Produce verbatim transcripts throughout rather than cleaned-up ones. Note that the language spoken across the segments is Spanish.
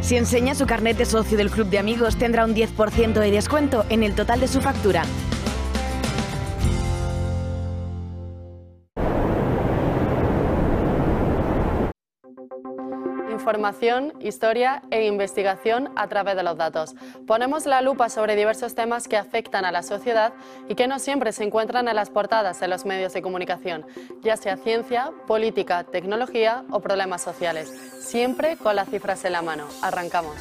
Si enseña su carnet de socio del Club de Amigos, tendrá un diez por ciento de descuento en el total de su factura. Información, historia e investigación a través de los datos. Ponemos la lupa sobre diversos temas que afectan a la sociedad y que no siempre se encuentran en las portadas de los medios de comunicación, ya sea ciencia, política, tecnología o problemas sociales. Siempre con las cifras en la mano. Arrancamos.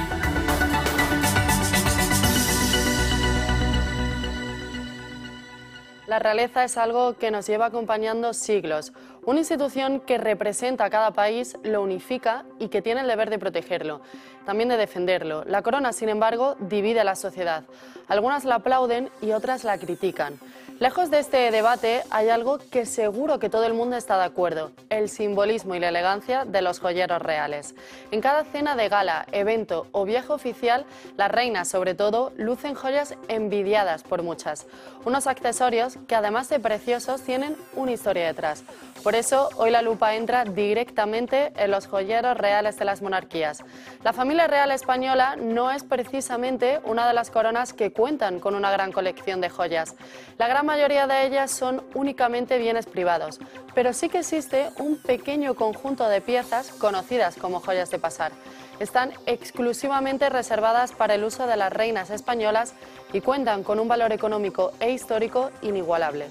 La realeza es algo que nos lleva acompañando siglos. Una institución que representa a cada país, lo unifica y que tiene el deber de protegerlo, también de defenderlo. La corona, sin embargo, divide a la sociedad. Algunas la aplauden y otras la critican. Lejos de este debate hay algo que seguro que todo el mundo está de acuerdo: el simbolismo y la elegancia de los joyeros reales. En cada cena de gala, evento o viaje oficial, las reinas, sobre todo, lucen joyas envidiadas por muchas. Unos accesorios que, además de preciosos, tienen una historia detrás. Por eso, hoy la lupa entra directamente en los joyeros reales de las monarquías. La familia real española no es precisamente una de las coronas que cuentan con una gran colección de joyas. La gran mayoría de ellas son únicamente bienes privados, pero sí que existe un pequeño conjunto de piezas conocidas como joyas de pasar. Están exclusivamente reservadas para el uso de las reinas españolas y cuentan con un valor económico e histórico inigualable.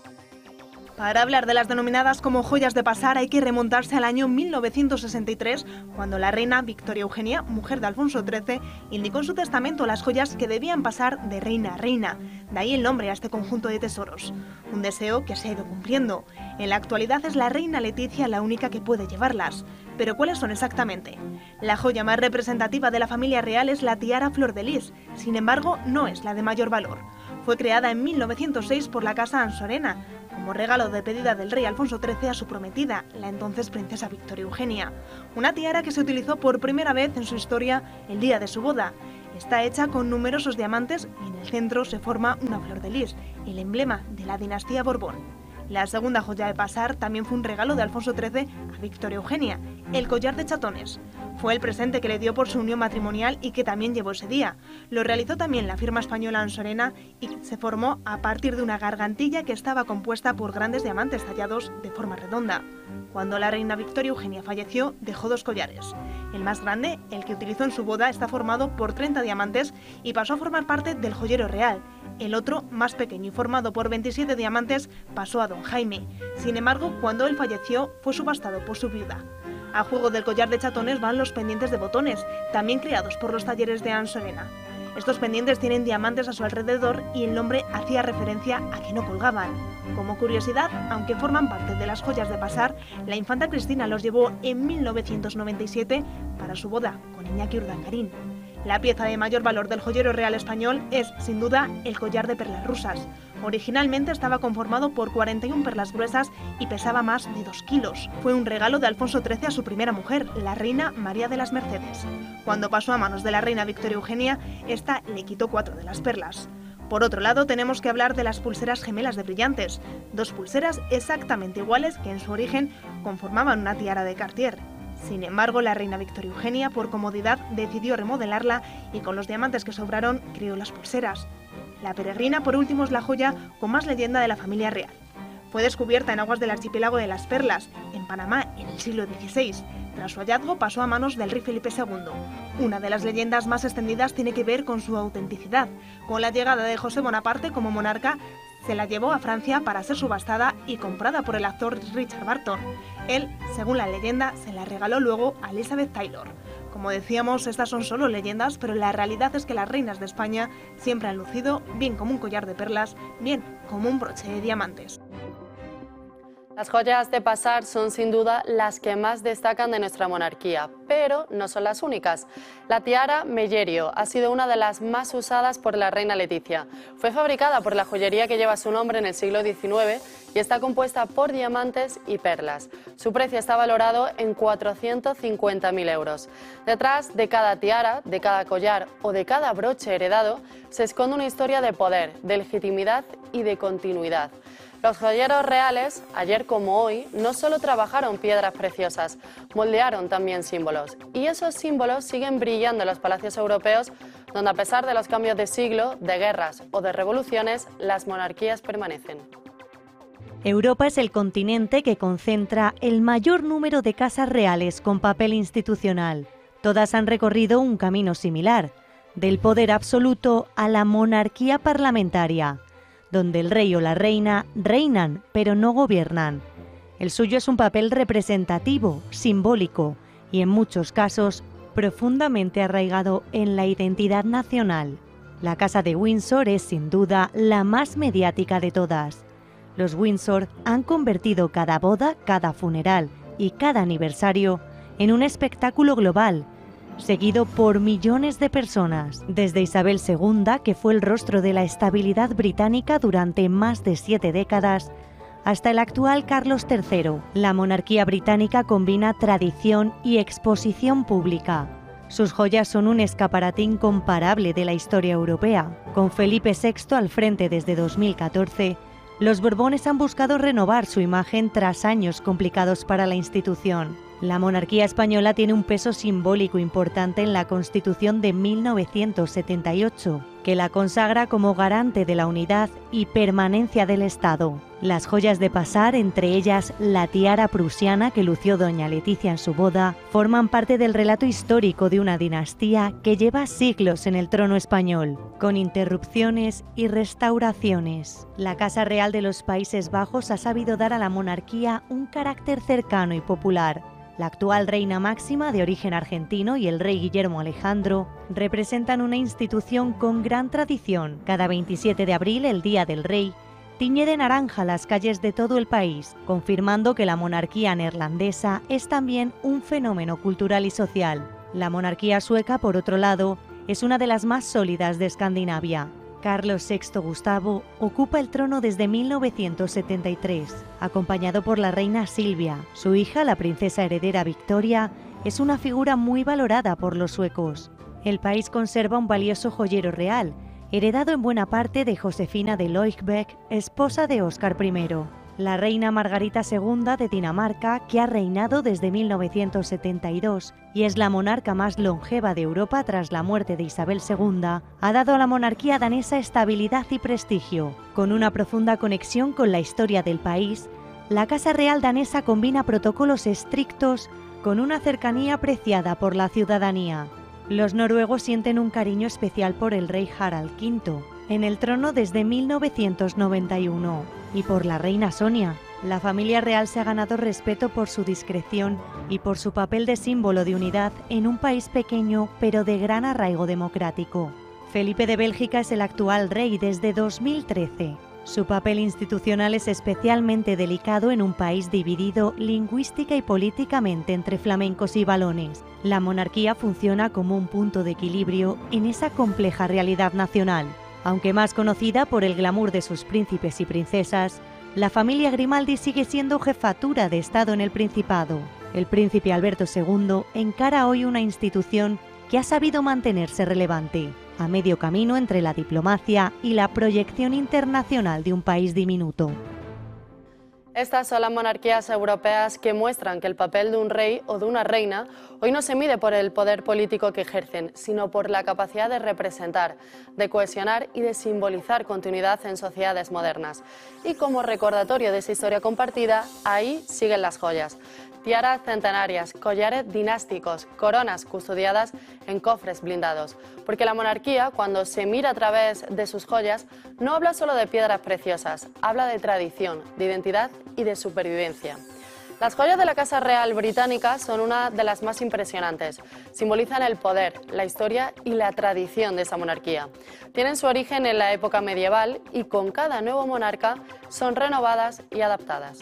Para hablar de las denominadas como joyas de pasar hay que remontarse al año mil novecientos sesenta y tres, cuando la reina Victoria Eugenia, mujer de Alfonso trece, indicó en su testamento las joyas que debían pasar de reina a reina. De ahí el nombre a este conjunto de tesoros. Un deseo que se ha ido cumpliendo. En la actualidad es la reina Leticia la única que puede llevarlas. ¿Pero cuáles son exactamente? La joya más representativa de la familia real es la tiara Flor de Lis. Sin embargo, no es la de mayor valor. Fue creada en mil novecientos seis por la casa Ansorena, como regalo de pedida del rey Alfonso trece a su prometida, la entonces princesa Victoria Eugenia. Una tiara que se utilizó por primera vez en su historia el día de su boda. Está hecha con numerosos diamantes y en el centro se forma una flor de lis, el emblema de la dinastía Borbón. La segunda joya de pasar también fue un regalo de Alfonso trece a Victoria Eugenia, el collar de chatones. Fue el presente que le dio por su unión matrimonial y que también llevó ese día. Lo realizó también la firma española Ansorena y se formó a partir de una gargantilla que estaba compuesta por grandes diamantes tallados de forma redonda. Cuando la reina Victoria Eugenia falleció, dejó dos collares. El más grande, el que utilizó en su boda, está formado por treinta diamantes y pasó a formar parte del joyero real. El otro, más pequeño y formado por veintisiete diamantes, pasó a don Jaime. Sin embargo, cuando él falleció, fue subastado por su viuda. A juego del collar de chatones van los pendientes de botones, también creados por los talleres de Ansorena. Estos pendientes tienen diamantes a su alrededor y el nombre hacía referencia a que no colgaban. Como curiosidad, aunque forman parte de las joyas de pasar, la infanta Cristina los llevó en mil novecientos noventa y siete para su boda con Iñaki Urdangarín. La pieza de mayor valor del joyero real español es, sin duda, el collar de perlas rusas. Originalmente estaba conformado por cuarenta y una perlas gruesas y pesaba más de dos kilos. Fue un regalo de Alfonso trece a su primera mujer, la reina María de las Mercedes. Cuando pasó a manos de la reina Victoria Eugenia, esta le quitó cuatro de las perlas. Por otro lado, tenemos que hablar de las pulseras gemelas de brillantes, dos pulseras exactamente iguales que en su origen conformaban una tiara de Cartier. Sin embargo, la reina Victoria Eugenia, por comodidad, decidió remodelarla y con los diamantes que sobraron, creó las pulseras. La peregrina, por último, es la joya con más leyenda de la familia real. Fue descubierta en aguas del archipiélago de las Perlas, en Panamá, en el siglo dieciséis. Tras su hallazgo, pasó a manos del rey Felipe segundo. Una de las leyendas más extendidas tiene que ver con su autenticidad. Con la llegada de José Bonaparte como monarca, se la llevó a Francia para ser subastada y comprada por el actor Richard Burton. Él, según la leyenda, se la regaló luego a Elizabeth Taylor. Como decíamos, estas son solo leyendas, pero la realidad es que las reinas de España siempre han lucido bien como un collar de perlas, bien como un broche de diamantes. Las joyas de pasar son sin duda las que más destacan de nuestra monarquía, pero no son las únicas. La tiara Mellerio ha sido una de las más usadas por la reina Leticia. Fue fabricada por la joyería que lleva su nombre en el siglo diecinueve y está compuesta por diamantes y perlas. Su precio está valorado en cuatrocientos cincuenta mil euros. Detrás de cada tiara, de cada collar o de cada broche heredado se esconde una historia de poder, de legitimidad y de continuidad. Los joyeros reales, ayer como hoy, no solo trabajaron piedras preciosas, moldearon también símbolos. Y esos símbolos siguen brillando en los palacios europeos, donde a pesar de los cambios de siglo, de guerras o de revoluciones, las monarquías permanecen. Europa es el continente que concentra el mayor número de casas reales con papel institucional. Todas han recorrido un camino similar, del poder absoluto a la monarquía parlamentaria, donde el rey o la reina reinan, pero no gobiernan. El suyo es un papel representativo, simbólico y en muchos casos profundamente arraigado en la identidad nacional. La Casa de Windsor es sin duda la más mediática de todas. Los Windsor han convertido cada boda, cada funeral y cada aniversario en un espectáculo global, seguido por millones de personas, desde Isabel segunda, que fue el rostro de la estabilidad británica durante más de siete décadas, hasta el actual Carlos tercero. La monarquía británica combina tradición y exposición pública. Sus joyas son un escaparate incomparable de la historia europea. Con Felipe sexto al frente desde dos mil catorce, los Borbones han buscado renovar su imagen tras años complicados para la institución. La monarquía española tiene un peso simbólico importante en la Constitución de mil novecientos setenta y ocho, que la consagra como garante de la unidad y permanencia del Estado. Las joyas de pasar, entre ellas la tiara prusiana que lució doña Leticia en su boda, forman parte del relato histórico de una dinastía que lleva siglos en el trono español, con interrupciones y restauraciones. La Casa Real de los Países Bajos ha sabido dar a la monarquía un carácter cercano y popular. La actual reina máxima, de origen argentino, y el rey Guillermo Alejandro representan una institución con gran tradición. Cada veintisiete de abril, el Día del Rey, tiñe de naranja las calles de todo el país, confirmando que la monarquía neerlandesa es también un fenómeno cultural y social. La monarquía sueca, por otro lado, es una de las más sólidas de Escandinavia. Carlos sexto Gustavo ocupa el trono desde mil novecientos setenta y tres, acompañado por la reina Silvia. Su hija, la princesa heredera Victoria, es una figura muy valorada por los suecos. El país conserva un valioso joyero real, heredado en buena parte de Josefina de Loijbeck, esposa de Óscar primero. La reina Margarita segunda de Dinamarca, que ha reinado desde mil novecientos setenta y dos y es la monarca más longeva de Europa tras la muerte de Isabel segunda, ha dado a la monarquía danesa estabilidad y prestigio. Con una profunda conexión con la historia del país, la Casa Real danesa combina protocolos estrictos con una cercanía apreciada por la ciudadanía. Los noruegos sienten un cariño especial por el rey Harald quinto, en el trono desde mil novecientos noventa y uno, y por la reina Sonia. La familia real se ha ganado respeto por su discreción y por su papel de símbolo de unidad en un país pequeño pero de gran arraigo democrático. Felipe de Bélgica es el actual rey desde dos mil trece. Su papel institucional es especialmente delicado en un país dividido lingüística y políticamente entre flamencos y valones. La monarquía funciona como un punto de equilibrio en esa compleja realidad nacional. Aunque más conocida por el glamour de sus príncipes y princesas, la familia Grimaldi sigue siendo jefatura de Estado en el Principado. El príncipe Alberto segundo encara hoy una institución que ha sabido mantenerse relevante, a medio camino entre la diplomacia y la proyección internacional de un país diminuto. Estas son las monarquías europeas que muestran que el papel de un rey o de una reina hoy no se mide por el poder político que ejercen, sino por la capacidad de representar, de cohesionar y de simbolizar continuidad en sociedades modernas. Y como recordatorio de esa historia compartida, ahí siguen las joyas. Tiaras centenarias, collares dinásticos, coronas custodiadas en cofres blindados. Porque la monarquía, cuando se mira a través de sus joyas, no habla solo de piedras preciosas, habla de tradición, de identidad y de supervivencia. Las joyas de la Casa Real Británica son una de las más impresionantes. Simbolizan el poder, la historia y la tradición de esa monarquía. Tienen su origen en la época medieval y con cada nuevo monarca son renovadas y adaptadas.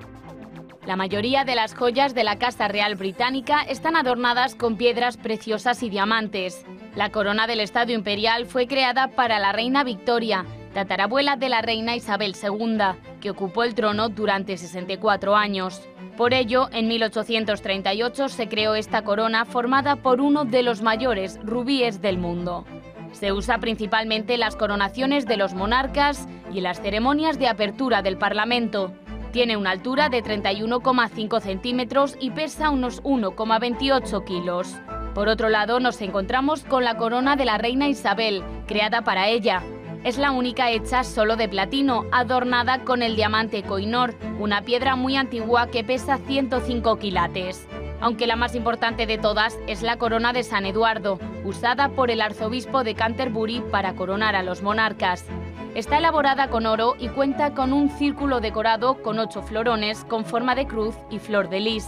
La mayoría de las joyas de la Casa Real Británica están adornadas con piedras preciosas y diamantes. La corona del Estado Imperial fue creada para la reina Victoria, tatarabuela de la reina Isabel segunda, que ocupó el trono durante sesenta y cuatro años. Por ello, en mil ochocientos treinta y ocho se creó esta corona formada por uno de los mayores rubíes del mundo. Se usa principalmente en las coronaciones de los monarcas y en las ceremonias de apertura del Parlamento. Tiene una altura de treinta y uno coma cinco centímetros y pesa unos uno coma veintiocho kilos. Por otro lado, nos encontramos con la corona de la reina Isabel, creada para ella. Es la única hecha solo de platino, adornada con el diamante Koh-i-Noor, una piedra muy antigua que pesa ciento cinco quilates. Aunque la más importante de todas es la corona de San Eduardo, usada por el arzobispo de Canterbury para coronar a los monarcas. Está elaborada con oro y cuenta con un círculo decorado con ocho florones con forma de cruz y flor de lis.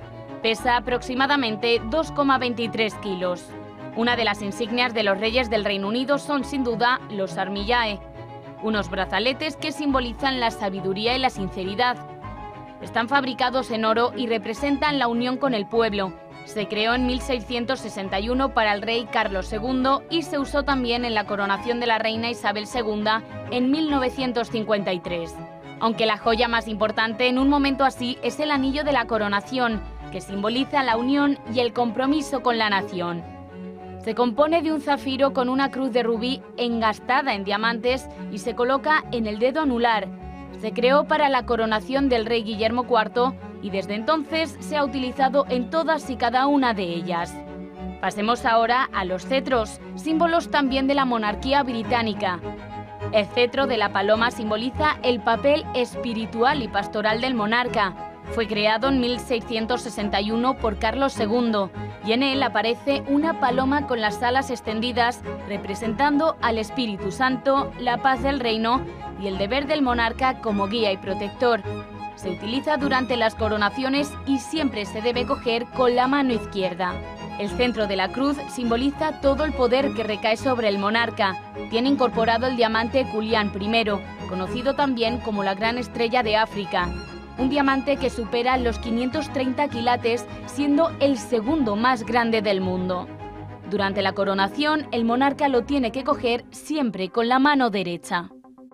Pesa aproximadamente dos coma veintitrés kilos. Una de las insignias de los reyes del Reino Unido son sin duda los Armillae, unos brazaletes que simbolizan la sabiduría y la sinceridad. Están fabricados en oro y representan la unión con el pueblo. Se creó en mil seiscientos sesenta y uno para el rey Carlos segundo y se usó también en la coronación de la reina Isabel segunda en mil novecientos cincuenta y tres. Aunque la joya más importante en un momento así es el anillo de la coronación, que simboliza la unión y el compromiso con la nación. Se compone de un zafiro con una cruz de rubí engastada en diamantes y se coloca en el dedo anular. Se creó para la coronación del rey Guillermo cuarto y desde entonces se ha utilizado en todas y cada una de ellas. Pasemos ahora a los cetros, símbolos también de la monarquía británica. El cetro de la paloma simboliza el papel espiritual y pastoral del monarca. Fue creado en mil seiscientos sesenta y uno por Carlos segundo y en él aparece una paloma con las alas extendidas representando al Espíritu Santo, la paz del reino y el deber del monarca como guía y protector. Se utiliza durante las coronaciones y siempre se debe coger con la mano izquierda. El centro de la cruz simboliza todo el poder que recae sobre el monarca. Tiene incorporado el diamante Culián primero, conocido también como la gran estrella de África. Un diamante que supera los quinientos treinta quilates, siendo el segundo más grande del mundo. Durante la coronación, el monarca lo tiene que coger siempre con la mano derecha.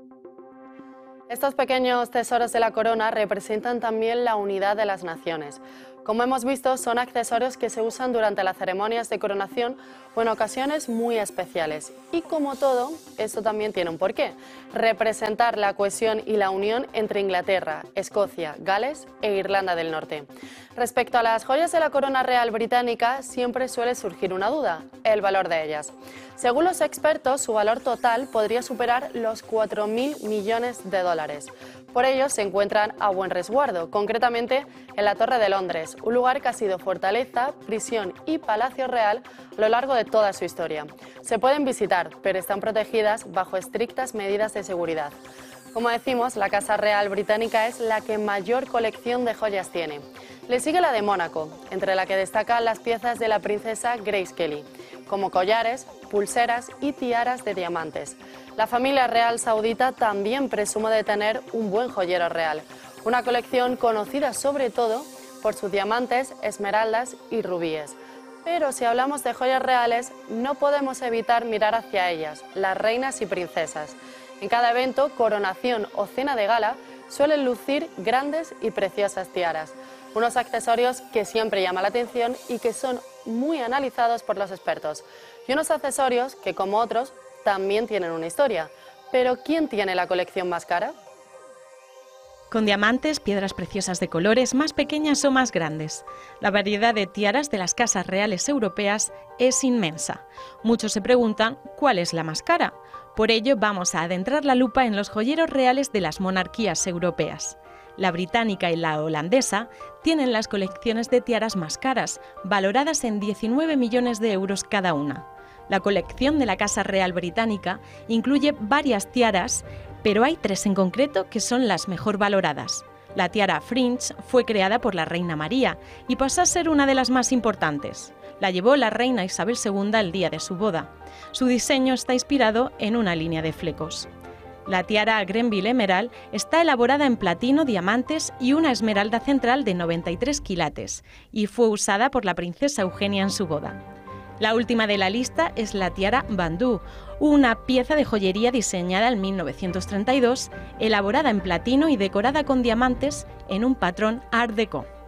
Estos pequeños tesoros de la corona representan también la unidad de las naciones. Como hemos visto, son accesorios que se usan durante las ceremonias de coronación o en ocasiones muy especiales. Y como todo, esto también tiene un porqué: representar la cohesión y la unión entre Inglaterra, Escocia, Gales e Irlanda del Norte. Respecto a las joyas de la corona real británica, siempre suele surgir una duda: el valor de ellas. Según los expertos, su valor total podría superar los cuatro mil millones de dólares. Por ello, se encuentran a buen resguardo, concretamente en la Torre de Londres, un lugar que ha sido fortaleza, prisión y palacio real a lo largo de toda su historia. Se pueden visitar, pero están protegidas bajo estrictas medidas de seguridad. Como decimos, la Casa Real Británica es la que mayor colección de joyas tiene. Le sigue la de Mónaco, entre la que destacan las piezas de la princesa Grace Kelly, como collares, pulseras y tiaras de diamantes. La familia real saudita también presume de tener un buen joyero real, una colección conocida sobre todo por sus diamantes, esmeraldas y rubíes. Pero si hablamos de joyas reales, no podemos evitar mirar hacia ellas, las reinas y princesas. En cada evento, coronación o cena de gala, suelen lucir grandes y preciosas tiaras, unos accesorios que siempre llaman la atención y que son muy analizados por los expertos, y unos accesorios que, como otros, también tienen una historia. Pero ¿quién tiene la colección más cara? Con diamantes, piedras preciosas de colores más pequeñas o más grandes. La variedad de tiaras de las casas reales europeas es inmensa. Muchos se preguntan cuál es la más cara. Por ello vamos a adentrar la lupa en los joyeros reales de las monarquías europeas. La británica y la holandesa tienen las colecciones de tiaras más caras, valoradas en diecinueve millones de euros cada una. La colección de la Casa Real Británica incluye varias tiaras, pero hay tres en concreto que son las mejor valoradas. La tiara Fringe fue creada por la reina María y pasó a ser una de las más importantes. La llevó la reina Isabel segunda el día de su boda. Su diseño está inspirado en una línea de flecos. La tiara Grenville Emerald está elaborada en platino, diamantes y una esmeralda central de noventa y tres quilates y fue usada por la princesa Eugenia en su boda. La última de la lista es la tiara Bandú, una pieza de joyería diseñada en mil novecientos treinta y dos, elaborada en platino y decorada con diamantes en un patrón Art Deco.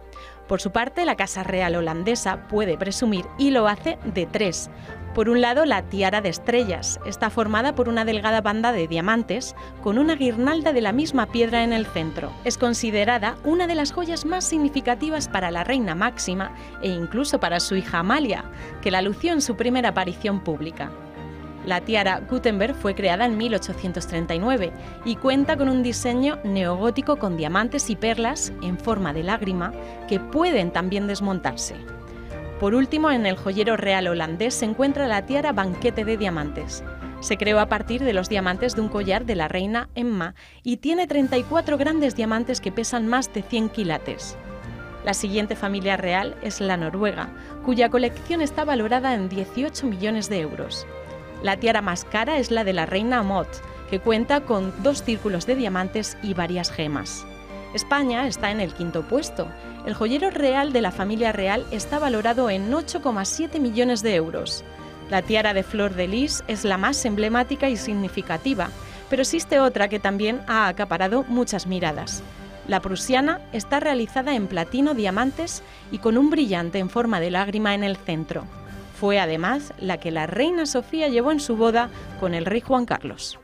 Por su parte, la Casa Real holandesa puede presumir, y lo hace, de tres. Por un lado, la tiara de estrellas. Está formada por una delgada banda de diamantes con una guirnalda de la misma piedra en el centro. Es considerada una de las joyas más significativas para la reina Máxima e incluso para su hija Amalia, que la lució en su primera aparición pública. La tiara Gutenberg fue creada en mil ochocientos treinta y nueve y cuenta con un diseño neogótico con diamantes y perlas en forma de lágrima que pueden también desmontarse. Por último, en el joyero real holandés se encuentra la tiara Banquete de diamantes. Se creó a partir de los diamantes de un collar de la reina Emma y tiene treinta y cuatro grandes diamantes que pesan más de cien quilates. La siguiente familia real es la noruega, cuya colección está valorada en dieciocho millones de euros. La tiara más cara es la de la reina Maud, que cuenta con dos círculos de diamantes y varias gemas. España está en el quinto puesto. El joyero real de la familia real está valorado en ocho coma siete millones de euros. La tiara de flor de lis es la más emblemática y significativa, pero existe otra que también ha acaparado muchas miradas. La prusiana está realizada en platino, diamantes y con un brillante en forma de lágrima en el centro. Fue además la que la reina Sofía llevó en su boda con el rey Juan Carlos.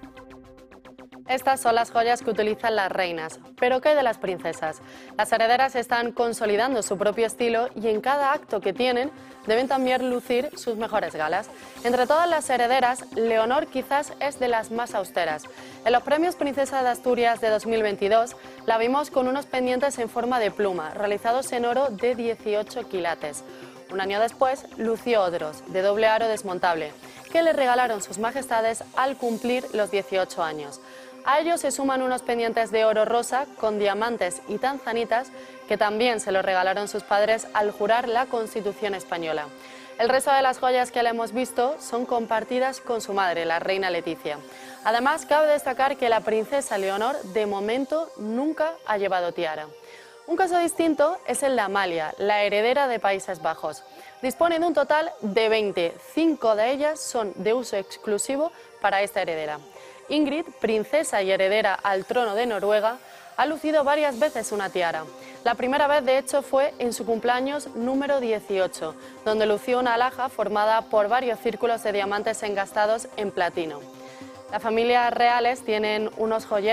Estas son las joyas que utilizan las reinas, pero ¿qué hay de las princesas? Las herederas están consolidando su propio estilo y en cada acto que tienen deben también lucir sus mejores galas. Entre todas las herederas, Leonor quizás es de las más austeras. En los premios Princesa de Asturias de dos mil veintidós la vimos con unos pendientes en forma de pluma, realizados en oro de dieciocho quilates. Un año después, lució otros, de doble aro desmontable, que le regalaron sus majestades al cumplir los dieciocho años. A ellos se suman unos pendientes de oro rosa con diamantes y tanzanitas que también se los regalaron sus padres al jurar la Constitución española. El resto de las joyas que le hemos visto son compartidas con su madre, la reina Leticia. Además, cabe destacar que la princesa Leonor, de momento, nunca ha llevado tiara. Un caso distinto es el de Amalia, la heredera de Países Bajos. Dispone de un total de veinte, cinco de ellas son de uso exclusivo para esta heredera. Ingrid, princesa y heredera al trono de Noruega, ha lucido varias veces una tiara. La primera vez, de hecho, fue en su cumpleaños número dieciocho, donde lució una alhaja formada por varios círculos de diamantes engastados en platino. Las familias reales tienen unos joyeros